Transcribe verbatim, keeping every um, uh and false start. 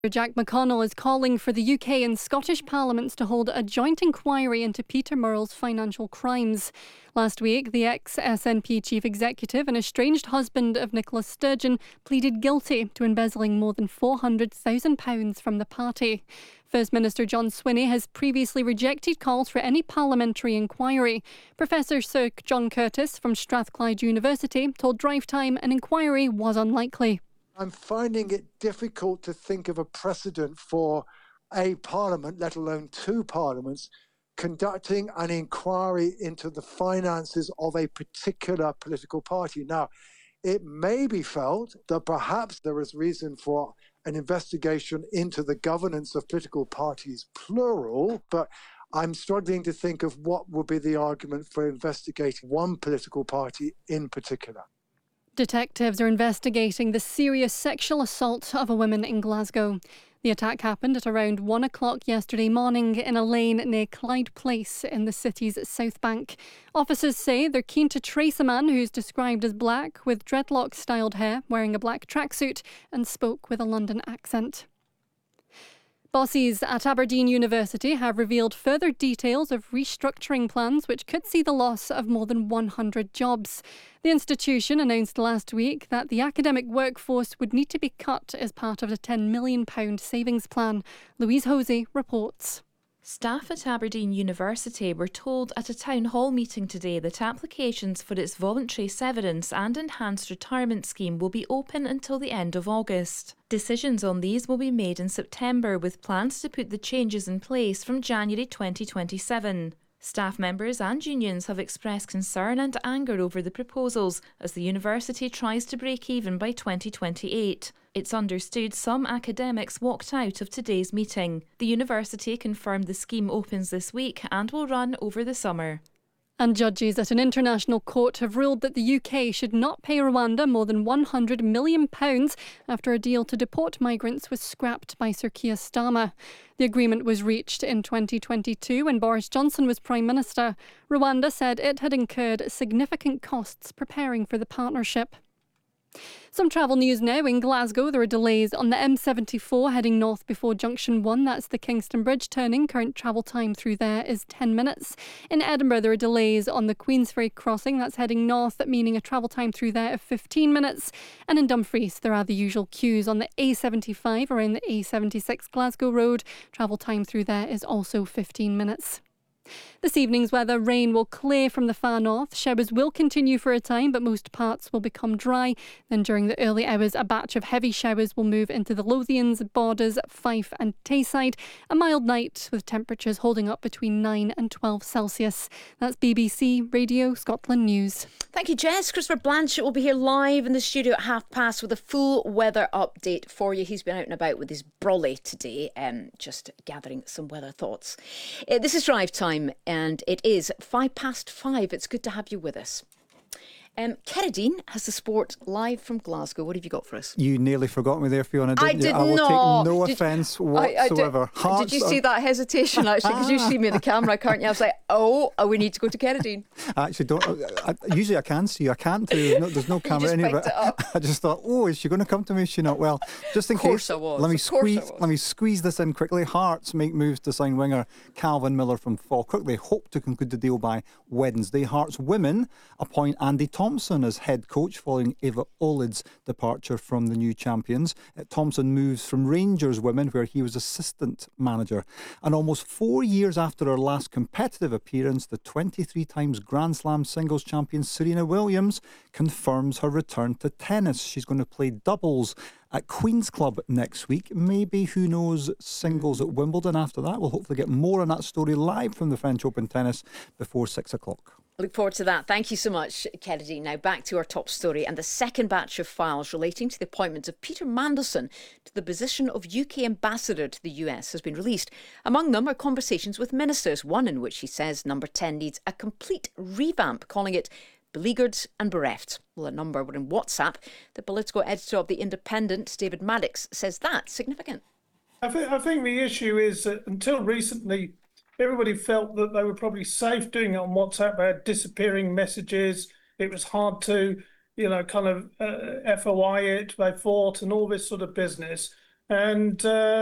Jack McConnell is calling for the U K and Scottish parliaments to hold a joint inquiry into Peter Murrell's financial crimes. Last week, the ex-S N P chief executive and estranged husband of Nicola Sturgeon pleaded guilty to embezzling more than four hundred thousand pounds from the party. First Minister John Swinney has previously rejected calls for any parliamentary inquiry. Professor Sir John Curtis from Strathclyde University told Drive Time an inquiry was unlikely. I'm finding it difficult to think of a precedent for a parliament, let alone two parliaments, conducting an inquiry into the finances of a particular political party. Now, it may be felt that perhaps there is reason for an investigation into the governance of political parties, plural, but I'm struggling to think of what would be the argument for investigating one political party in particular. Detectives are investigating the serious sexual assault of a woman in Glasgow. The attack happened at around one o'clock yesterday morning in a lane near Clyde Place in the city's South Bank. Officers say they're keen to trace a man who's described as black with dreadlock-styled hair, wearing a black tracksuit and spoke with a London accent. Bosses at Aberdeen University have revealed further details of restructuring plans which could see the loss of more than one hundred jobs. The institution announced last week that the academic workforce would need to be cut as part of the ten million pounds savings plan. Louise Hosey reports. Staff at Aberdeen University were told at a town hall meeting today that applications for its voluntary severance and enhanced retirement scheme will be open until the end of August. Decisions on these will be made in September, with plans to put the changes in place from January twenty twenty-seven. Staff members and unions have expressed concern and anger over the proposals as the university tries to break even by twenty twenty-eight. It's understood some academics walked out of today's meeting. The university confirmed the scheme opens this week and will run over the summer. And judges at an international court have ruled that the U K should not pay Rwanda more than one hundred million pounds after a deal to deport migrants was scrapped by Sir Keir Starmer. The agreement was reached in twenty twenty-two when Boris Johnson was Prime Minister. Rwanda said it had incurred significant costs preparing for the partnership. Some travel news now. In Glasgow, there are delays on the M seventy-four heading north before Junction one. That's the Kingston Bridge turning. Current travel time through there is ten minutes. In Edinburgh, there are delays on the Queensferry crossing. That's heading north, meaning a travel time through there of fifteen minutes. And in Dumfries, there are the usual queues on the A seventy-five around the A seventy-six Glasgow Road. Travel time through there is also fifteen minutes. This evening's weather: rain will clear from the far north. Showers will continue for a time, but most parts will become dry. Then during the early hours, a batch of heavy showers will move into the Lothians, Borders, Fife and Tayside. A mild night with temperatures holding up between nine and twelve Celsius. That's B B C Radio Scotland News. Thank you, Jess. Christopher Blanchett will be here live in the studio at half past with a full weather update for you. He's been out and about with his brolly today, um, just gathering some weather thoughts. Uh, this is Drive Time. And it is five past five. It's good to have you with us. Um, Keradine has the sport live from Glasgow. What have you got for us? You nearly forgot me there, Fiona, didn't I you? did I will not. take no did, offence whatsoever. I, I did, did you see that hesitation, actually? Because you see me in the camera, can't you? I was like, oh, oh we need to go to Keradine. I actually don't. I, usually I can see you. I can't do. There's no, there's no camera in here. But I just thought, oh, is she going to come to me? Is she not? Well, just in of course case. I was. Let me of course squeeze. I was. Let me squeeze this in quickly. Hearts make moves to sign winger Calvin Miller from Falkirk. They hope to conclude the deal by Wednesday. Hearts women appoint Andy Thompson as head coach following Eva Olid's departure from the new champions. Uh, Thompson moves from Rangers women, where he was assistant manager. And almost four years after her last competitive appearance, the twenty-three times Grand Slam singles champion Serena Williams confirms her return to tennis. She's going to play doubles at Queen's Club next week. Maybe, who knows, singles at Wimbledon after that. We'll hopefully get more on that story live from the French Open tennis before six o'clock. Look forward to that. Thank you so much, Kennedy. Now back to our top story, and the second batch of files relating to the appointment of Peter Mandelson to the position of U K ambassador to the U S has been released. Among them are conversations with ministers, one in which he says Number ten needs a complete revamp, calling it beleaguered and bereft. Well, a number were in WhatsApp. The political editor of The Independent, David Maddox, says that's significant. I think, I think the issue is that until recently, everybody felt that they were probably safe doing it on WhatsApp. They had disappearing messages. It was hard to, you know, kind of uh, F O I it. They fought and all this sort of business. And uh,